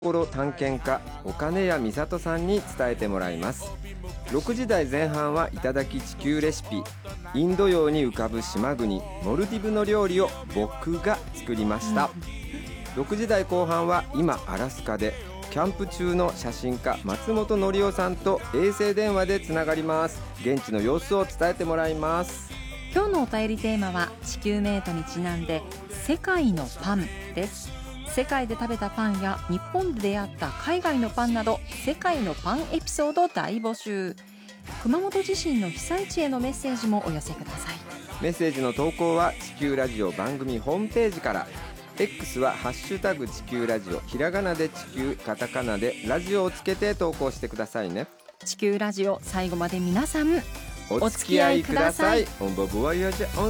心探検家岡根谷美里さんに伝えてもらいます。6時台前半はいただき地球レシピ、インド洋に浮かぶ島国モルディブの料理を僕が作りました。6時台後半は今アラスカでキャンプ中の写真家松本紀夫さんと衛星電話でつながります。現地の様子を伝えてもらいます。 今日のお便りテーマは地球メイトにちなんで世界のパンです。世界で食べたパンや日本で出会った海外のパンなど世界のパンエピソード大募集。熊本地震の被災地へのメッセージもお寄せください。 メッセージの投稿は地球ラジオ番組ホームページから。 X はハッシュタグ地球ラジオ、ひらがなで地球、カタカナでラジオをつけて投稿してくださいね。 地球ラジオ、最後まで皆さんお付き合いください。オンボボワイヤージャ